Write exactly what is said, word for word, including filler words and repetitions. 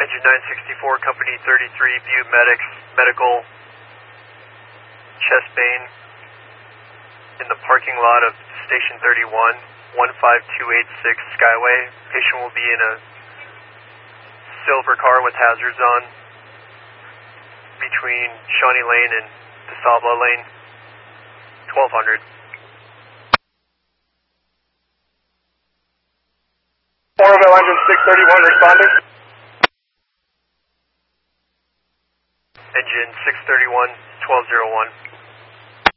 Engine nine sixty-four, Company thirty-three, View Medics, Medical, chest pain in the parking lot of Station thirty-one, one five two eight six Skyway. Patient will be in a silver car with hazards on between Shawnee Lane and DeSabla Lane, twelve hundred. Orville Engine six thirty-one responding. Engine six thirty-one, twelve oh one.